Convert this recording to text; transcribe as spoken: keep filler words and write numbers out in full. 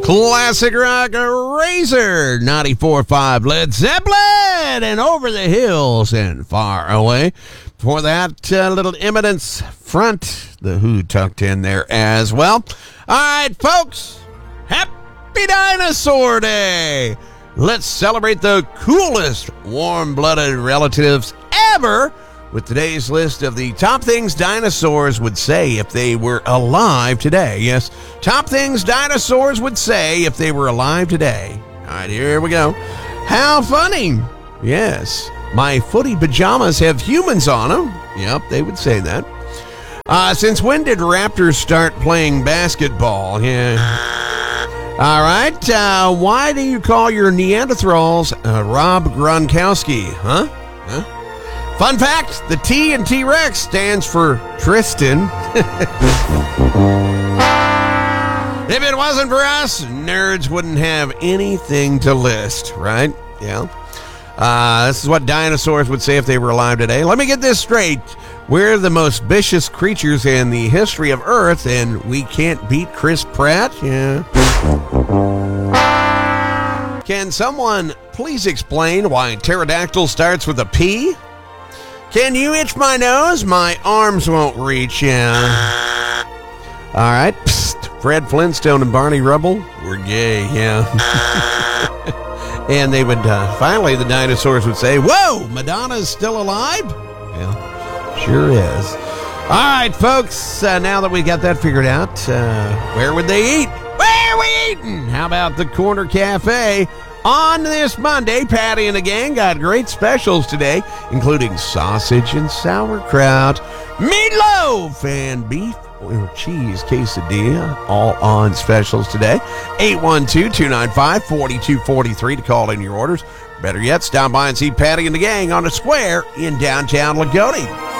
Classic rock Razor, ninety-four point five Led Zeppelin, and Over the Hills and Far Away. For that, uh, little Eminence Front, the Who tucked in there as well. All right, folks, happy Dinosaur Day. Let's celebrate the coolest warm-blooded relatives ever with today's list of the top things dinosaurs would say if they were alive today. Yes, top things dinosaurs would say if they were alive today. All right, here we go. How funny. Yes, my footy pajamas have humans on them. Yep, they would say that. Uh, since when did raptors start playing basketball? Yeah. All right, uh, why do you call your Neanderthals uh, Rob Gronkowski? Huh? Huh? Fun fact, the T in T-Rex stands for Tristan. If it wasn't for us, nerds wouldn't have anything to list, right? Yeah. Uh, this is what dinosaurs would say if they were alive today. Let me get this straight. We're the most vicious creatures in the history of Earth, and we can't beat Chris Pratt? Yeah. Can someone please explain why pterodactyl starts with a P? Can you itch my nose? My arms won't reach. Yeah. All right. Psst. Fred Flintstone and Barney Rubble were gay. Yeah. And they would, uh, finally, the dinosaurs would say, whoa, Madonna's still alive? Yeah, sure is. All right, folks, uh, now that we got that figured out, uh, where would they eat? Where are we eating? How about the Corner Cafe? On this Monday, Patty and the gang got great specials today, including sausage and sauerkraut, meatloaf, and beef or cheese quesadilla, all on specials today. eight one two, two nine five, four two four three to call in your orders. Better yet, stop by and see Patty and the gang on the square in downtown Lagodi.